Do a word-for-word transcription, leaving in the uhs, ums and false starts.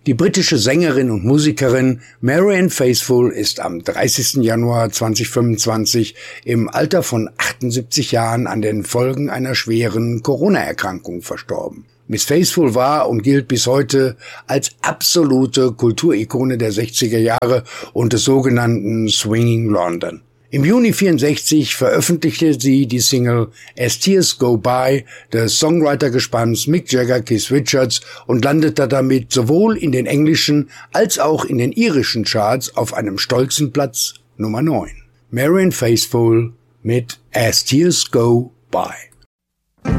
Die britische Sängerin und Musikerin Marianne Faithfull ist am dreißigsten Januar zweitausendfünfundzwanzig im Alter von achtundsiebzig Jahren an den Folgen einer schweren Corona-Erkrankung verstorben. Miss Faithfull war und gilt bis heute als absolute Kulturikone der sechziger Jahre und des sogenannten Swinging London. Im Juni vierundsechzig veröffentlichte sie die Single As Tears Go By des Songwriter-Gespanns Mick Jagger, Keith Richards und landete damit sowohl in den englischen als auch in den irischen Charts auf einem stolzen Platz Nummer neun. Marianne Faithfull mit As Tears Go By.